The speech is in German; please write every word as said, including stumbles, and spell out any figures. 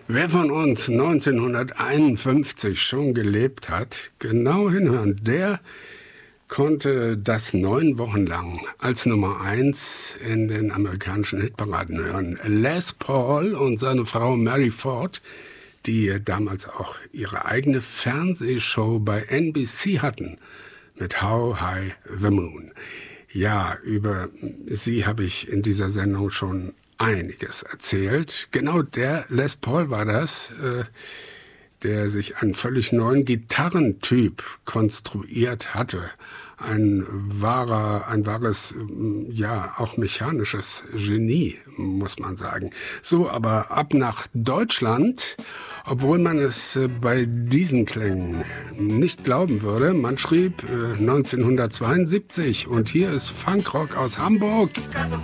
Wer von uns neunzehnhunderteinundfünfzig schon gelebt hat, genau hinhören, der konnte das neun Wochen lang als Nummer eins in den amerikanischen Hitparaden hören. Les Paul und seine Frau Mary Ford, die damals auch ihre eigene Fernsehshow bei N B C hatten mit How High the Moon. Ja, über sie habe ich in dieser Sendung schon einiges erzählt. Genau der Les Paul war das, äh, der sich einen völlig neuen Gitarrentyp konstruiert hatte. Ein wahrer, ein wahres, ja, auch mechanisches Genie, muss man sagen. So, aber ab nach Deutschland, obwohl man es bei diesen Klängen nicht glauben würde. Man schrieb äh, neunzehnhundertzweiundsiebzig und hier ist Funkrock aus Hamburg.